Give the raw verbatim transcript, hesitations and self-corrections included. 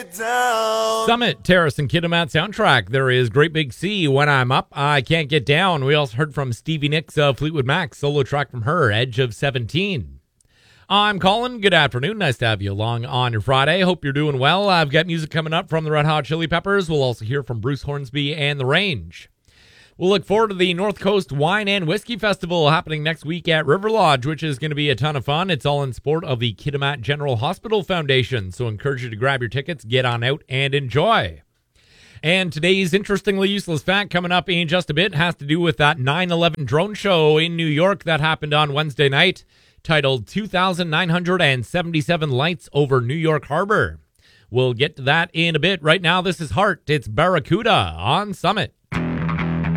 down. Summit, Terrace, and Kitimat soundtrack. There is Great Big Sea, When I'm Up, I Can't Get Down. We also heard from Stevie Nicks of Fleetwood Mac, solo track from her, Edge of seventeen. I'm Colin. Good afternoon. Nice to have you along on your Friday. Hope you're doing well. I've got music coming up from the Red Hot Chili Peppers. We'll also hear from Bruce Hornsby and The Range. We'll look forward to the North Coast Wine and Whiskey Festival happening next week at River Lodge, which is going to be a ton of fun. It's all in support of the Kitimat General Hospital Foundation, so I encourage you to grab your tickets, get on out, and enjoy. And today's interestingly useless fact coming up in just a bit has to do with that nine eleven drone show in New York that happened on Wednesday night, titled two thousand nine hundred seventy-seven Lights Over New York Harbor. We'll get to that in a bit. Right now, this is Heart. It's Barracuda on Summit.